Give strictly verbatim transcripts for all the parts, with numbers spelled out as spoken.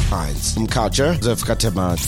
From Culture, Joseph Katema.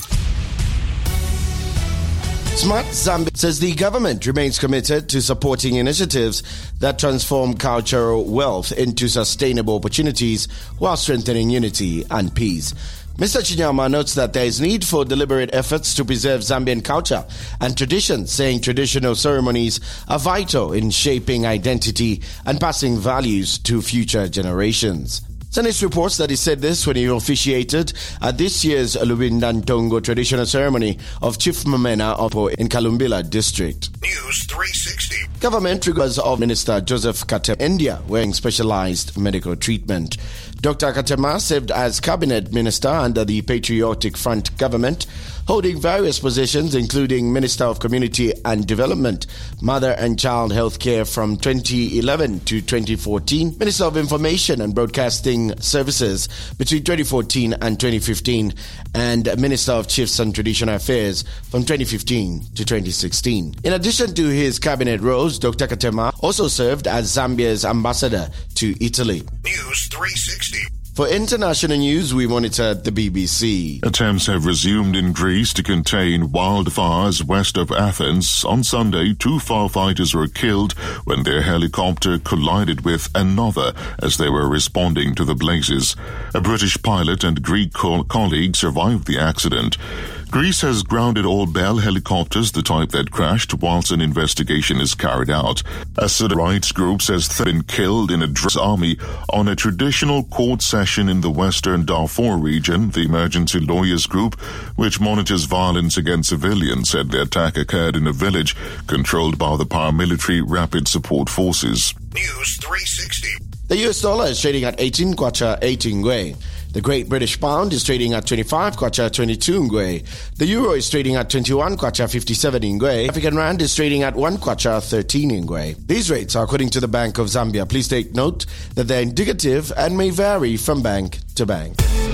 Smart Zambia says the government remains committed to supporting initiatives that transform cultural wealth into sustainable opportunities while strengthening unity and peace. Mister Chinyama notes that there is need for deliberate efforts to preserve Zambian culture and traditions, saying traditional ceremonies are vital in shaping identity and passing values to future generations. Senate reports that he said this when he officiated at this year's Lubindantongo traditional ceremony of Chief Mamena Opo in Kalumbila district. News three sixty. Government regards of Minister Joseph Katema, India, wearing specialized medical treatment. Doctor Katema served as cabinet minister under the Patriotic Front government, holding various positions including Minister of Community and Development, Mother and Child Health Care from twenty eleven to twenty fourteen, Minister of Information and Broadcasting Services between twenty fourteen and twenty fifteen, and Minister of Chiefs and Traditional Affairs from twenty fifteen to twenty sixteen. In addition to his cabinet roles, Doctor Katema also served as Zambia's ambassador to Italy. News three sixty. For international news, we monitor the B B C. Attempts have resumed in Greece to contain wildfires west of Athens. On Sunday, two firefighters were killed when their helicopter collided with another as they were responding to the blazes. A British pilot and Greek co- colleague survived the accident. Greece has grounded all Bell helicopters, the type that crashed, whilst an investigation is carried out. A civil rights group says they've been killed in a dress army on a traditional court session in the western Darfur region. The emergency lawyers group, which monitors violence against civilians, said the attack occurred in a village controlled by the paramilitary Rapid Support Forces. News three sixty. The U S dollar is trading at eighteen kwacha eighteen ngwe. The Great British Pound is trading at twenty-five kwacha twenty-two ngwe. The Euro is trading at twenty-one kwacha fifty-seven ngwe. African Rand is trading at one kwacha thirteen ngwe. These rates are according to the Bank of Zambia. Please take note that they're indicative and may vary from bank to bank.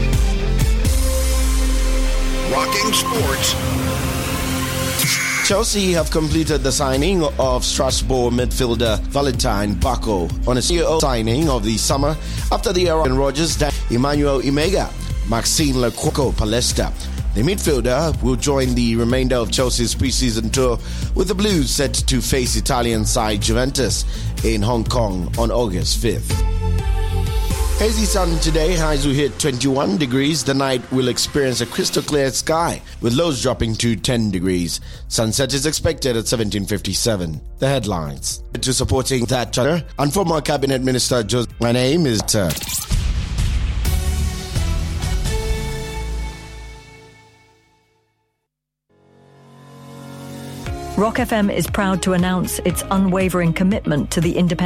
Rocking Sports. Chelsea have completed the signing of Strasbourg midfielder Valentine Bako on a C E O signing of the summer after the Aaron Rodgers, Emmanuel Imega, Maxime Lecoco Palestra. The midfielder will join the remainder of Chelsea's pre-season tour, with the Blues set to face Italian side Juventus in Hong Kong on August fifth. Hazy sun today, highs will hit twenty-one degrees. The night will experience a crystal clear sky with lows dropping to ten degrees. Sunset is expected at seventeen fifty-seven. The headlines. To supporting that charter, and former cabinet minister Joseph. My name is uh, Rock F M is proud to announce its unwavering commitment to the independent